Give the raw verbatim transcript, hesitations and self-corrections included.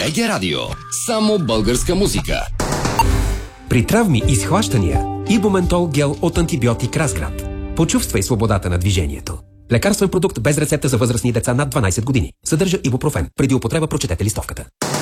БГ Радио. Само българска музика. При травми и схващания Ибументол гел от антибиотик Разград. Почувствай свободата на движението. Лекарствен продукт без рецепта за възрастни деца над дванайсет години. Съдържа ибупрофен. Преди употреба прочетете листовката.